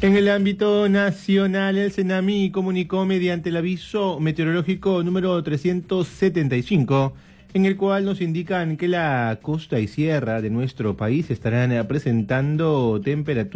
En el ámbito nacional, el CENAMI comunicó mediante el aviso meteorológico número 375, en el cual nos indican que la costa y sierra de nuestro país estarán presentando temperaturas